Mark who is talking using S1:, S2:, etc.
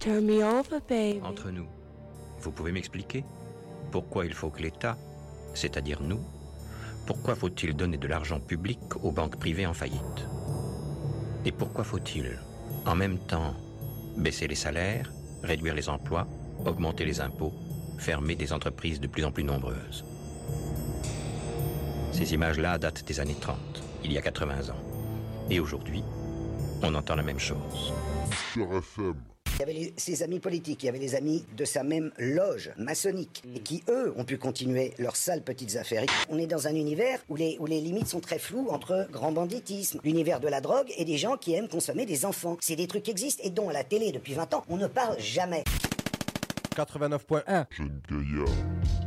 S1: Turn me over, baby.
S2: Entre nous, vous pouvez m'expliquer pourquoi il faut que l'État, c'est-à-dire nous, pourquoi faut-il donner de l'argent public aux banques privées en faillite? Et pourquoi faut-il, en même temps, baisser les salaires, réduire les emplois, augmenter les impôts, fermer des entreprises de plus en plus nombreuses? Ces images-là datent des années 30, il y a 80 ans. Et aujourd'hui, on entend la même chose.
S3: Sur FM.
S4: Il y avait ses amis politiques, il y avait les amis de sa même loge maçonnique, et qui, eux, ont pu continuer leurs sales petites affaires. On est dans un univers où les limites sont très floues entre grand banditisme, l'univers de la drogue et des gens qui aiment consommer des enfants. C'est des trucs qui existent et dont à la télé depuis 20 ans, on ne parle jamais.
S5: 89.1.
S3: Jeune gaillard.